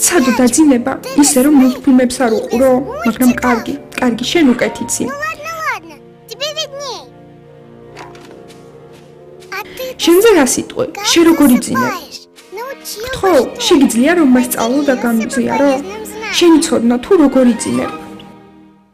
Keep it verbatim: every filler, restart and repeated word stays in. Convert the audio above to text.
სად დაძინება? ისე რომ მულტფილმებს არ უყურო, მაგრამ კარგი, კარგი, შენ უკეთ იცი. შენზე რა სიტყვი? შენ როგორ იძინებ? ხო, შეგიძლია რომ მასწავლო და გამიზიარო? შენი ცოდნა თუ როგორ იძინებ?